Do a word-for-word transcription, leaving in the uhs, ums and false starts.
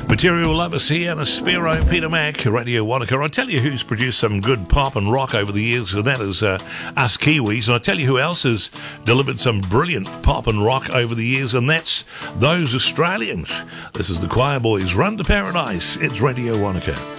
Material Lovers here, and Aspiro, Peter Mac, Radio Wanaka. I tell you who's produced some good pop and rock over the years, and that is uh, us Kiwis. And I tell you who else has delivered some brilliant pop and rock over the years, and that's those Australians. This is the Choir Boys. Run to Paradise. It's Radio Wanaka.